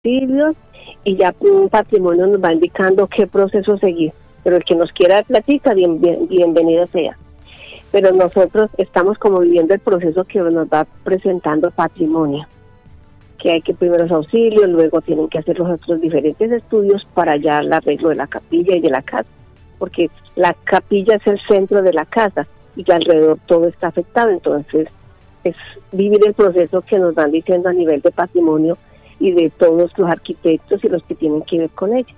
auxilios y ya un patrimonio nos va indicando qué proceso seguir. Pero el que nos quiera dar platica, bienvenido sea. Pero nosotros estamos como viviendo el proceso que nos va presentando patrimonio, que hay que primeros auxilios, luego tienen que hacer los otros diferentes estudios para ya el arreglo de la capilla y de la casa, porque la capilla es el centro de la casa y que alrededor todo está afectado. Entonces es vivir el proceso que nos van diciendo a nivel de patrimonio y de todos los arquitectos y los que tienen que ver con ello.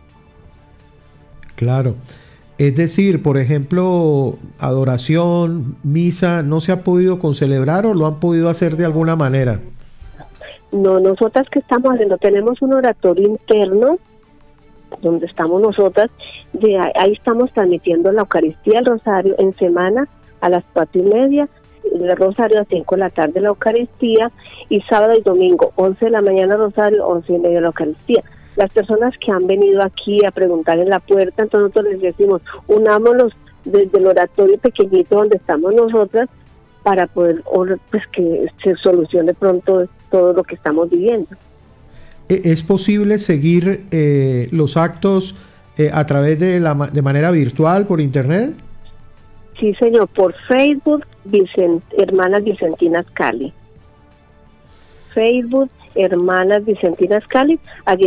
Claro. Es decir, por ejemplo, adoración, misa, ¿no se ha podido concelebrar o lo han podido hacer de alguna manera? No, nosotras que estamos haciendo, tenemos un oratorio interno donde estamos nosotras, ahí estamos transmitiendo la Eucaristía, el Rosario en semana a las 4:30, el Rosario a las 5 de la tarde la Eucaristía, y sábado y domingo 11 de la mañana Rosario, 11:30 la Eucaristía. Las personas que han venido aquí a preguntar en la puerta, entonces nosotros les decimos, unámonos desde el oratorio pequeñito donde estamos nosotras para poder pues que se solucione pronto todo lo que estamos viviendo. ¿Es posible seguir los actos a través de manera virtual, por internet? Sí, señor, por Facebook, Hermanas Vicentinas Cali. Facebook, Hermanas Vicentinas Cali, allí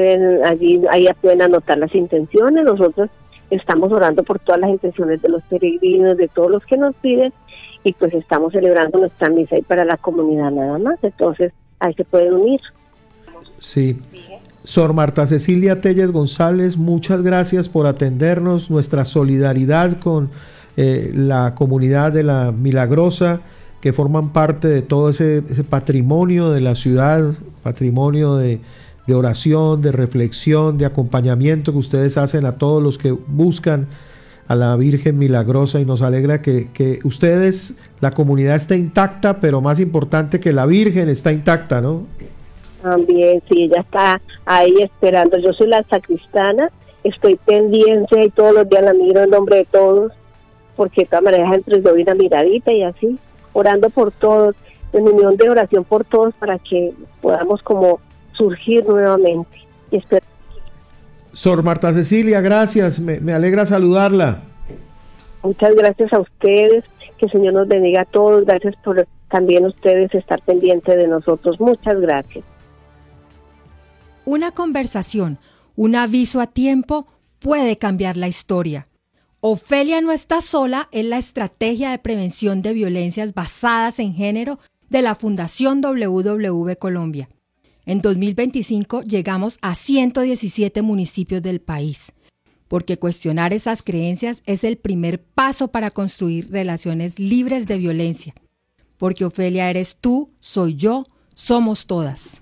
pueden anotar las intenciones. Nosotros estamos orando por todas las intenciones de los peregrinos, de todos los que nos piden, y pues estamos celebrando nuestra misa ahí para la comunidad nada más. Entonces ahí se pueden unir. Sí. Sor Marta Cecilia Tellez González, muchas gracias por atendernos, nuestra solidaridad con la comunidad de La Milagrosa, que forman parte de todo ese patrimonio de la ciudad, patrimonio de oración, de reflexión, de acompañamiento que ustedes hacen a todos los que buscan a la Virgen Milagrosa, y nos alegra que ustedes, la comunidad está intacta, pero más importante que la Virgen está intacta, ¿no? También, sí, ella está ahí esperando. Yo soy la sacristana, estoy pendiente y todos los días la miro en nombre de todos, porque de todas maneras entre doy una miradita y así, orando por todos, en unión de oración por todos para que podamos como surgir nuevamente. Y espero. Sor Marta Cecilia, gracias, me alegra saludarla. Muchas gracias a ustedes, que el Señor nos bendiga a todos, gracias por también ustedes estar pendientes de nosotros, muchas gracias. Una conversación, un aviso a tiempo puede cambiar la historia. Ofelia no está sola en la estrategia de prevención de violencias basadas en género de la Fundación WW Colombia. En 2025 llegamos a 117 municipios del país, porque cuestionar esas creencias es el primer paso para construir relaciones libres de violencia. Porque Ofelia eres tú, soy yo, somos todas.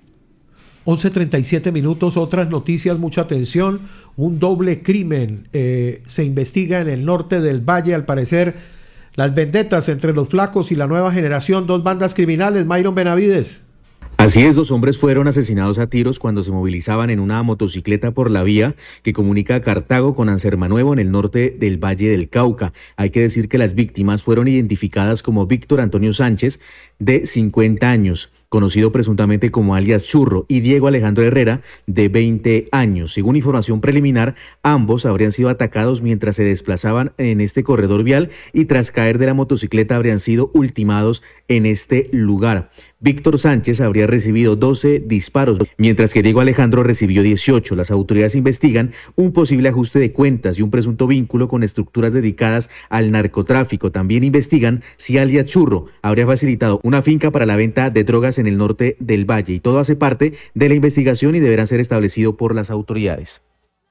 11:37 minutos, otras noticias, mucha atención. Un doble crimen se investiga en el norte del Valle, al parecer las vendetas entre los flacos y la nueva generación, dos bandas criminales. Myron Benavides. Así es, 2 hombres fueron asesinados a tiros cuando se movilizaban en una motocicleta por la vía que comunica Cartago con Ansermanuevo en el norte del Valle del Cauca. Hay que decir que las víctimas fueron identificadas como Víctor Antonio Sánchez, de 50 años, conocido presuntamente como alias Churro, y Diego Alejandro Herrera, de 20 años. Según información preliminar, ambos habrían sido atacados mientras se desplazaban en este corredor vial y tras caer de la motocicleta habrían sido ultimados en este lugar. Víctor Sánchez habría recibido 12 disparos, mientras que Diego Alejandro recibió 18. Las autoridades investigan un posible ajuste de cuentas y un presunto vínculo con estructuras dedicadas al narcotráfico. También investigan si alias Churro habría facilitado una finca para la venta de drogas en el norte del Valle, y todo hace parte de la investigación y deberá ser establecido por las autoridades.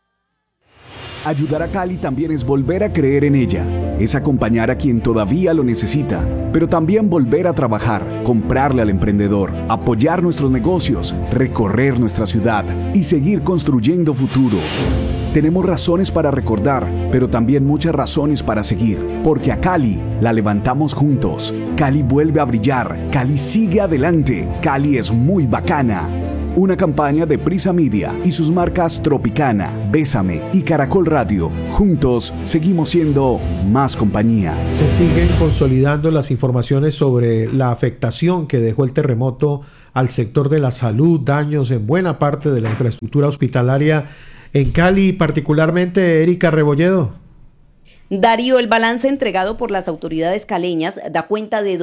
Ayudar a Cali también es volver a creer en ella, es acompañar a quien todavía lo necesita, pero también volver a trabajar, comprarle al emprendedor, apoyar nuestros negocios, recorrer nuestra ciudad y seguir construyendo futuro. Tenemos razones para recordar, pero también muchas razones para seguir, porque a Cali la levantamos juntos. Cali vuelve a brillar, Cali sigue adelante, Cali es muy bacana. Una campaña de Prisa Media y sus marcas Tropicana, Bésame y Caracol Radio. Juntos seguimos siendo más compañía. Se siguen consolidando las informaciones sobre la afectación que dejó el terremoto al sector de la salud, daños en buena parte de la infraestructura hospitalaria en Cali, particularmente Erika Rebolledo. Darío, el balance entregado por las autoridades caleñas da cuenta de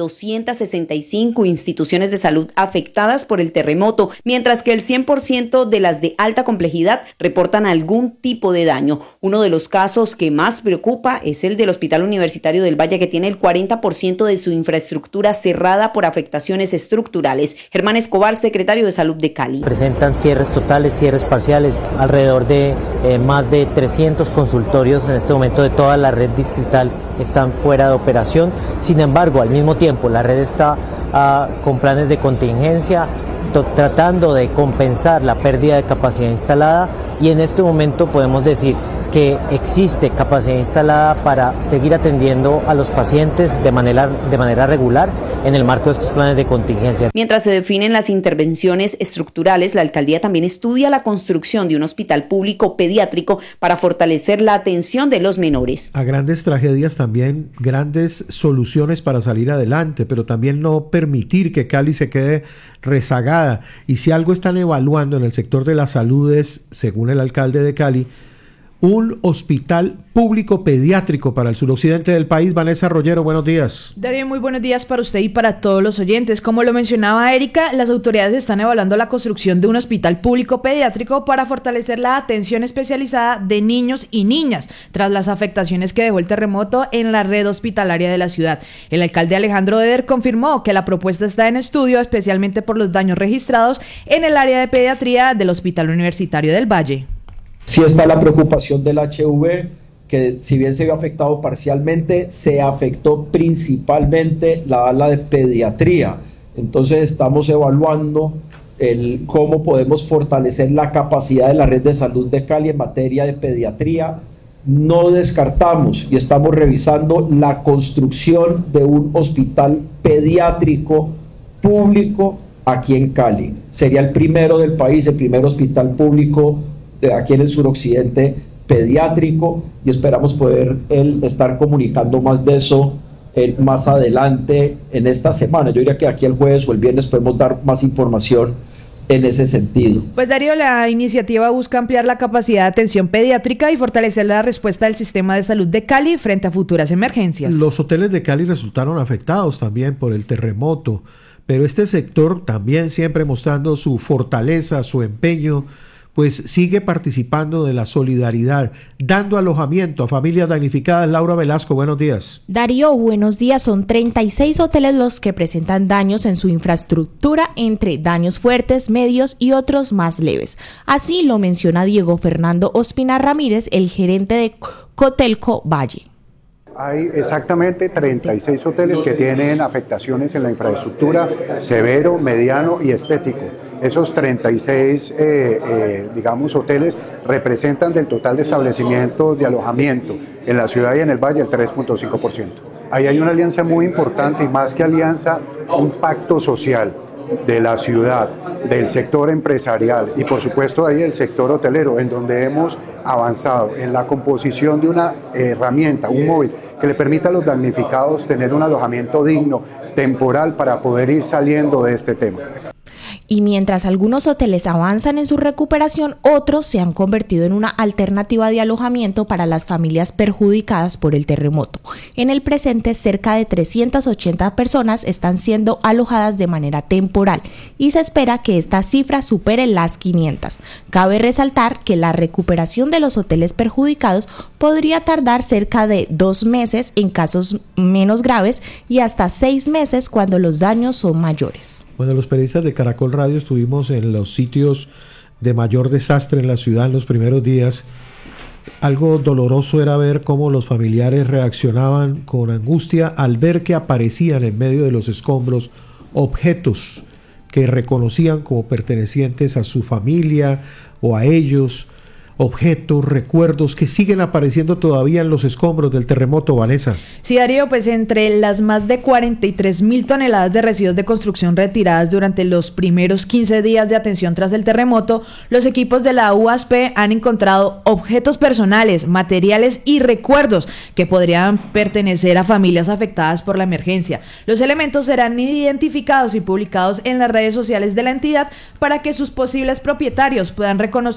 265 instituciones de salud afectadas por el terremoto, mientras que el 100% de las de alta complejidad reportan algún tipo de daño. Uno de los casos que más preocupa es el del Hospital Universitario del Valle, que tiene el 40% de su infraestructura cerrada por afectaciones estructurales. Germán Escobar, secretario de Salud de Cali. Presentan cierres totales, cierres parciales, alrededor de más de 300 consultorios en este momento de toda la red distrital están fuera de operación. Sin embargo, al mismo tiempo la red está con planes de contingencia, tratando de compensar la pérdida de capacidad instalada, y en este momento podemos decir que existe capacidad instalada para seguir atendiendo a los pacientes de manera regular en el marco de estos planes de contingencia. Mientras se definen las intervenciones estructurales, la alcaldía también estudia la construcción de un hospital público pediátrico para fortalecer la atención de los menores. A grandes tragedias también grandes soluciones para salir adelante, pero también no permitir que Cali se quede rezagada. Y si algo están evaluando en el sector de la salud es, según el alcalde de Cali, un hospital público pediátrico para el suroccidente del país. Vanessa Rollero, buenos días. Darío, muy buenos días para usted y para todos los oyentes. Como lo mencionaba Erika, las autoridades están evaluando la construcción de un hospital público pediátrico para fortalecer la atención especializada de niños y niñas tras las afectaciones que dejó el terremoto en la red hospitalaria de la ciudad. El alcalde Alejandro Eder confirmó que la propuesta está en estudio, especialmente por los daños registrados en el área de pediatría del Hospital Universitario del Valle. Sí está la preocupación del HIV, que si bien se vio afectado parcialmente, se afectó principalmente la ala de pediatría. Entonces estamos evaluando cómo podemos fortalecer la capacidad de la red de salud de Cali en materia de pediatría. No descartamos y estamos revisando la construcción de un hospital pediátrico público aquí en Cali. Sería el primero del país, el primer hospital público aquí en el suroccidente pediátrico, y esperamos poder estar comunicando más de eso más adelante en esta semana. Yo diría que aquí el jueves o el viernes podemos dar más información en ese sentido. Pues Darío, la iniciativa busca ampliar la capacidad de atención pediátrica y fortalecer la respuesta del sistema de salud de Cali frente a futuras emergencias. Los hoteles de Cali resultaron afectados también por el terremoto, pero este sector también siempre mostrando su fortaleza, su empeño, pues sigue participando de la solidaridad, dando alojamiento a familias damnificadas. Laura Velasco, buenos días. Darío, buenos días. Son 36 hoteles los que presentan daños en su infraestructura, entre daños fuertes, medios y otros más leves. Así lo menciona Diego Fernando Ospina Ramírez, el gerente de Cotelco Valle. Hay exactamente 36 hoteles que tienen afectaciones en la infraestructura severo, mediano y estético. Esos 36, hoteles representan del total de establecimientos de alojamiento en la ciudad y en el valle el 3.5%. Ahí hay una alianza muy importante y más que alianza, un pacto social de la ciudad, del sector empresarial y por supuesto ahí el sector hotelero, en donde hemos avanzado en la composición de una herramienta, un móvil que le permita a los damnificados tener un alojamiento digno, temporal, para poder ir saliendo de este tema. Y mientras algunos hoteles avanzan en su recuperación, otros se han convertido en una alternativa de alojamiento para las familias perjudicadas por el terremoto. En el presente, cerca de 380 personas están siendo alojadas de manera temporal y se espera que esta cifra supere las 500. Cabe resaltar que la recuperación de los hoteles perjudicados podría tardar cerca de 2 meses en casos menos graves y hasta 6 meses cuando los daños son mayores. Bueno, los periodistas de Caracol Radio estuvimos en los sitios de mayor desastre en la ciudad en los primeros días. Algo doloroso era ver cómo los familiares reaccionaban con angustia al ver que aparecían en medio de los escombros objetos que reconocían como pertenecientes a su familia o a ellos, objetos, recuerdos que siguen apareciendo todavía en los escombros del terremoto, Vanessa. Sí, Darío, pues entre las más de 43.000 toneladas de residuos de construcción retiradas durante los primeros 15 días de atención tras el terremoto, los equipos de la UASP han encontrado objetos personales, materiales y recuerdos que podrían pertenecer a familias afectadas por la emergencia. Los elementos serán identificados y publicados en las redes sociales de la entidad para que sus posibles propietarios puedan reconocer